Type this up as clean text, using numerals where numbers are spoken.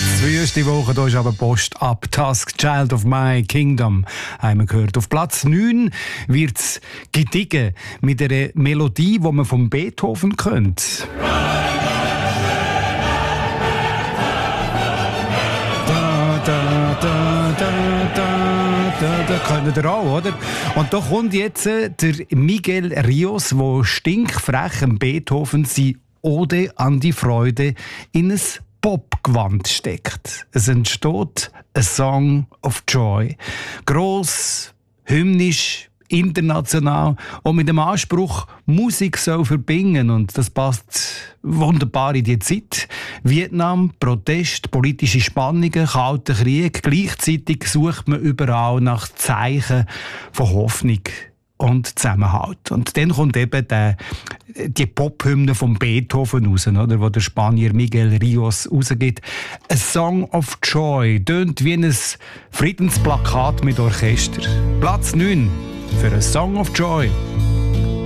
Zweieste Woche, da ist aber Post ab. Task, Child of My Kingdom, haben wir gehört. Auf Platz 9 wird es gediegen mit einer Melodie, die man von Beethoven kennt. Da kennt ihr auch, oder? Und da kommt jetzt der Miguel Rios, der stinkfrech Beethoven sein Ode an die Freude in ein Popgewand steckt. Es entsteht ein Song of Joy. Gross, hymnisch, international und mit dem Anspruch, Musik soll verbinden. Und das passt wunderbar in die Zeit. Vietnam, Protest, politische Spannungen, kalter Krieg. Gleichzeitig sucht man überall nach Zeichen von Hoffnung und Zusammenhalt. Und dann kommt eben die Pop-Hymne von Beethoven raus, oder, wo der Spanier Miguel Rios rausgibt. A Song of Joy tönt wie ein Friedensplakat mit Orchester. Platz 9 für A Song of Joy.